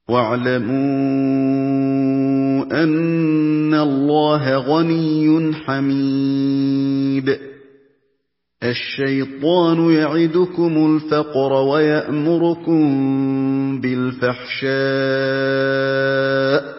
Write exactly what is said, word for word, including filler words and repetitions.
وَاعْلَمُوا أَنَّ اللَّهَ غَنِيٌّ حَمِيدٌ. الشَّيْطَانُ يَعِدُكُمُ الْفَقْرَ وَيَأْمُرُكُم بِالْفَحْشَاءِ